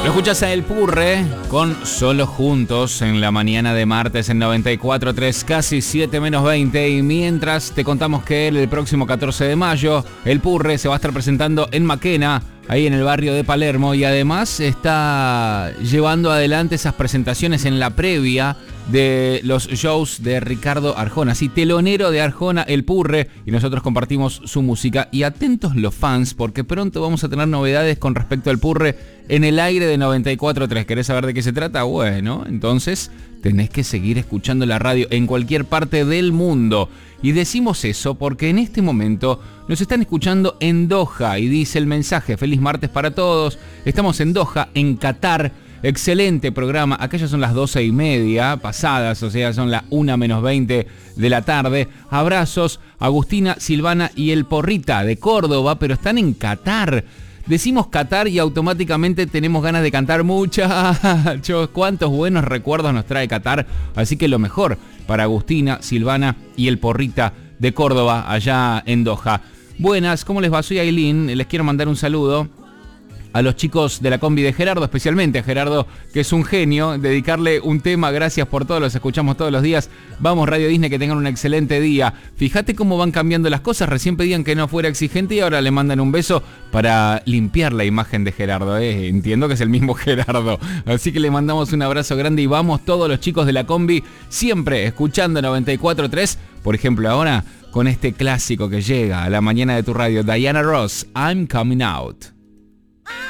Lo escuchas a El Purre con Solo Juntos en la mañana de martes en 94.3, casi 7 menos 20. Y mientras te contamos que el próximo 14 de mayo, El Purre se va a estar presentando en Maquena, ahí en el barrio de Palermo. Y además está llevando adelante esas presentaciones en la previa de los shows de Ricardo Arjona. Sí, telonero de Arjona, El Purre, y nosotros compartimos su música. Y atentos los fans, porque pronto vamos a tener novedades con respecto al Purre en el aire de 94.3. ¿Querés saber de qué se trata? Bueno, entonces tenés que seguir escuchando la radio en cualquier parte del mundo. Y decimos eso porque en este momento nos están escuchando en Doha, y dice el mensaje: feliz martes para todos. Estamos en Doha, en Qatar. Excelente programa. Acá ya son las 12:30 pasadas, o sea, son las 1 menos 20 de la tarde. Abrazos, Agustina, Silvana y el Porrita de Córdoba, pero están en Qatar. Decimos Qatar y automáticamente tenemos ganas de cantar muchachos. Cuántos buenos recuerdos nos trae Qatar. Así que lo mejor para Agustina, Silvana y el Porrita de Córdoba, allá en Doha. Buenas, ¿cómo les va? Soy Ailín. Les quiero mandar un saludo a los chicos de la combi de Gerardo, especialmente a Gerardo, que es un genio, dedicarle un tema. Gracias por todo, los escuchamos todos los días. Vamos, Radio Disney, que tengan un excelente día. Fíjate cómo van cambiando las cosas. Recién pedían que no fuera exigente y ahora le mandan un beso para limpiar la imagen de Gerardo. Entiendo que es el mismo Gerardo. Así que le mandamos un abrazo grande y vamos todos los chicos de la combi, siempre escuchando 94.3. Por ejemplo, ahora con este clásico que llega a la mañana de tu radio, Diana Ross, I'm Coming Out.